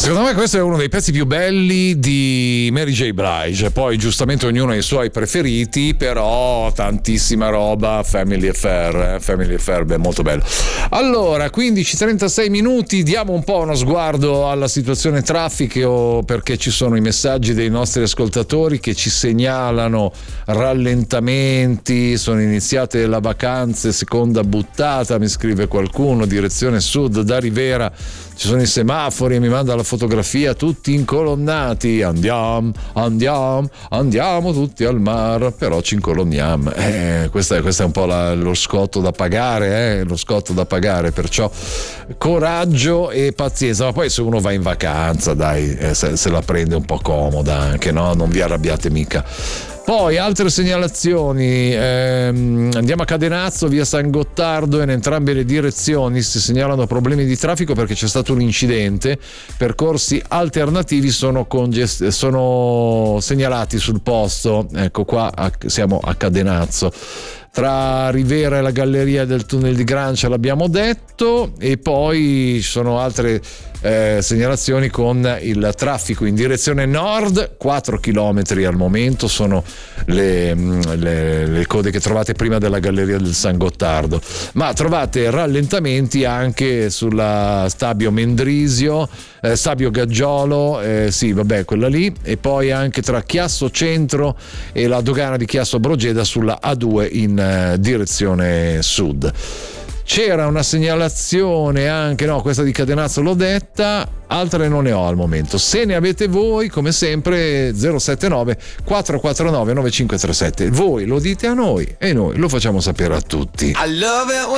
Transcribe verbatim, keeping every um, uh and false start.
Secondo me questo è uno dei pezzi più belli di Mary J. Blige, poi giustamente ognuno ha i suoi preferiti, però tantissima roba. Family Affair, eh? Family Affair, beh, molto bello. Allora, quindici e trentasei minuti, diamo un po' uno sguardo alla situazione traffico, perché ci sono i messaggi dei nostri ascoltatori che ci segnalano rallentamenti, sono iniziate le vacanze, seconda buttata, mi scrive qualcuno, direzione sud da Rivera, ci sono i semafori, mi manda la fotografia, tutti incolonnati, andiamo, andiamo, andiamo tutti al mare, però ci incolonniamo. Eh, questo è, questo è un po' la, lo scotto da pagare, eh, lo scotto da pagare, perciò coraggio e pazienza, ma poi se uno va in vacanza, dai, eh, se, se la prende un po' comoda anche, no? Non vi arrabbiate mica. Poi altre segnalazioni, ehm, andiamo a Cadenazzo, via San Gottardo, in entrambe le direzioni si segnalano problemi di traffico perché c'è stato un incidente, percorsi alternativi sono, congest- sono segnalati sul posto, ecco qua a, siamo a Cadenazzo. Tra Rivera e la galleria del tunnel di Grancia l'abbiamo detto, e poi ci sono altre eh, segnalazioni con il traffico in direzione nord, quattro chilometri al momento sono le, le, le code che trovate prima della galleria del San Gottardo, ma trovate rallentamenti anche sulla Stabio Mendrisio, eh, Stabio Gaggiolo, eh, sì vabbè quella lì, e poi anche tra Chiasso Centro e la dogana di Chiasso Brogeda sulla A due in eh, direzione sud. C'era una segnalazione anche, no, questa di Cadenazzo l'ho detta, altre non ne ho al momento. Se ne avete voi, come sempre, zero sette nove quattro quattro nove nove cinque tre sette. Voi lo dite a noi e noi lo facciamo sapere a tutti. I love it when